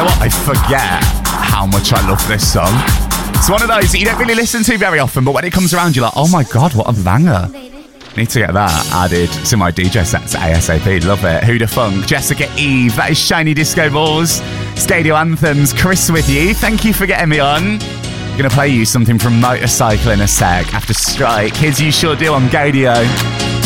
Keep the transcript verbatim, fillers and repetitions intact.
know what? I forget how much I love this song. It's one of those that you don't really listen to very often, but when it comes around, you're like, oh my God, what a banger. Need to get that added to my D J sets ASAP. Love it. Huda Funk, Jessica Eve, that is Shiny Disco Balls, Stadio Anthems, Chris with you. Thank you for getting me on. I'm going to play you something from Motorcycle in a sec after Strike. Kids, you sure do on Gaydio.